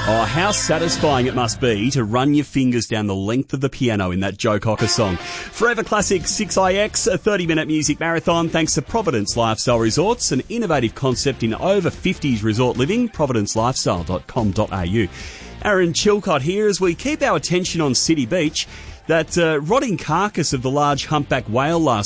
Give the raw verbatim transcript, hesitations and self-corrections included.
Oh, how satisfying it must be to run your fingers down the length of the piano in that Joe Cocker song. Forever Classic six I X, a thirty-minute music marathon thanks to Providence Lifestyle Resorts, an innovative concept in over fifties resort living, providence lifestyle dot com dot a u. Aaron Chilcott here as we keep our attention on City Beach. That uh, rotting carcass of the large humpback whale last